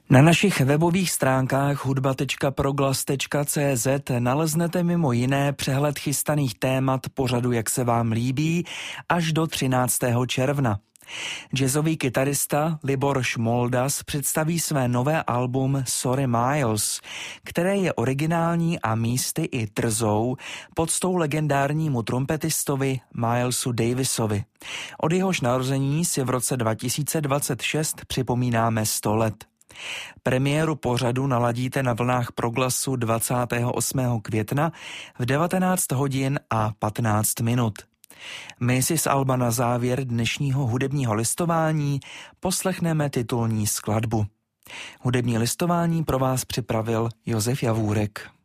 Na našich webových stránkách hudba.proglas.cz naleznete mimo jiné přehled chystaných témat pořadu Jak se vám líbí až do 13. června. Jazzový kytarista Libor Šmoldas představí své nové album Sorry Miles, které je originální a místy i trzou poctou legendárnímu trumpetistovi Milesu Davisovi. Od jehož narození si v roce 2026 připomínáme 100 let. Premiéru pořadu naladíte na vlnách Proglasu 28. května v 19 hodin a 15 minut. My si z alba na závěr dnešního hudebního listování poslechneme titulní skladbu. Hudební listování pro vás připravil Josef Javůrek.